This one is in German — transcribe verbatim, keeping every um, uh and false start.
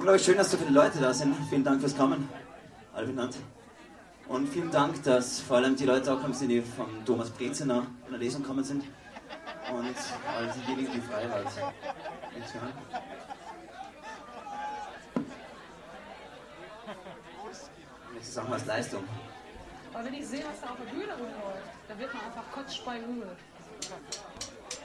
unglaublich schön, dass so viele Leute da sind. Vielen Dank fürs Kommen, alle miteinander. Und vielen Dank, dass vor allem die Leute auch kommen sind, die von Thomas Breziner in der Lesung gekommen sind. Und all diejenigen, die frei waren. Jetzt sagen wir als Leistung. Aber wenn ich sehe, was da auf der Bühne rumläuft, da wird man einfach kotzspeiübel.